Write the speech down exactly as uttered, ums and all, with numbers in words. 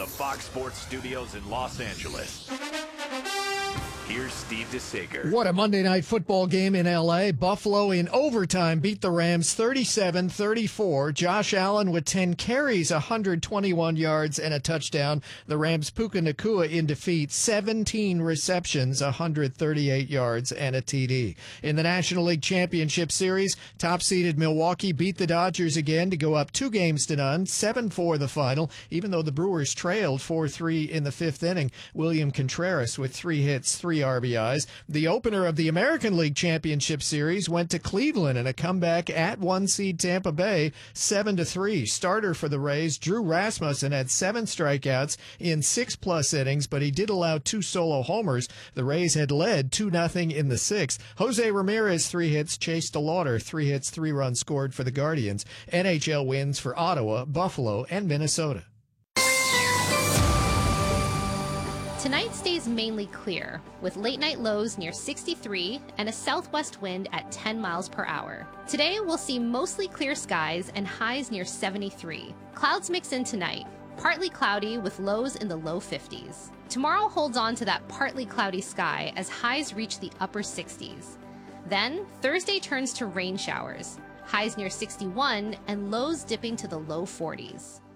Fox Sports Studios in Los Angeles, here's Steve DeSager. What a Monday Night Football game in L A. Buffalo in overtime beat the Rams thirty-seven thirty-four. Josh Allen with ten carries, one hundred twenty-one yards and a touchdown. The Rams' Puka Nacua in defeat, seventeen receptions, one hundred thirty-eight yards and a T D. In the National League Championship Series, top-seeded Milwaukee beat the Dodgers again to go up two games to none, seven four the final, even though the Brewers trailed four three in the fifth inning. William Contreras with three hits, three R B Is. The opener of the American League Championship Series went to Cleveland in a comeback at one seed Tampa Bay, seven to three. Starter for the Rays, Drew Rasmussen, had seven strikeouts in six-plus innings, but he did allow two solo homers. The Rays had led two nothing in the sixth. Jose Ramirez, three hits. Chase DeLauder, three hits, three runs scored for the Guardians. N H L wins for Ottawa, Buffalo, and Minnesota. Tonight stays mainly clear, with late-night lows near sixty-three and a southwest wind at ten miles per hour. Today, we'll see mostly clear skies and highs near seventy-three. Clouds mix in tonight, partly cloudy with lows in the low fifties. Tomorrow holds on to that partly cloudy sky as highs reach the upper sixties. Then, Thursday turns to rain showers, highs near sixty-one and lows dipping to the low forties.